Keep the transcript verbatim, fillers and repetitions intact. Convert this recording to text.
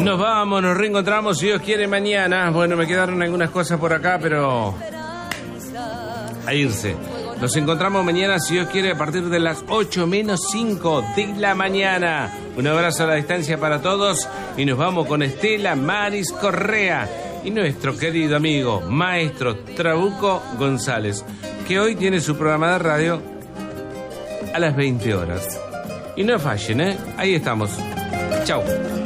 Nos vamos, nos reencontramos, si Dios quiere, mañana. Bueno, me quedaron algunas cosas por acá, pero a irse. Nos encontramos mañana, si Dios quiere, a partir de las ocho menos cinco de la mañana. Un abrazo a la distancia para todos y nos vamos con Estela Maris Correa y nuestro querido amigo, maestro Trabuco González, que hoy tiene su programa de radio a las veinte horas. Y no fallen, ¿eh? Ahí estamos. Chau.